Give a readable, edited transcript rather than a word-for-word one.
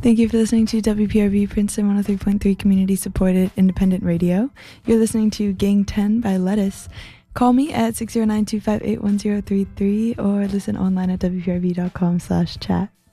Thank you for listening to WPRB Princeton 103.3 community supported independent radio. You're listening to Gang 10 by Lettuce. Call me at 609-258-1033 or listen online at wprb.com/chat.